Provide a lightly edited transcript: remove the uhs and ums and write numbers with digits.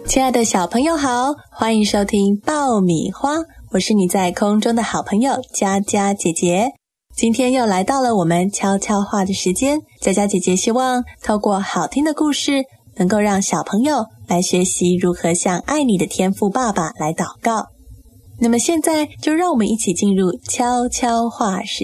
亲爱的小朋友好，欢迎收听爆米花，我是你在空中的好朋友佳佳姐姐。今天又来到了我们悄悄话的时间，佳佳姐姐希望透过好听的故事，能够让小朋友来学习如何向爱你的天父爸爸来祷告。那么现在就让我们一起进入悄悄话时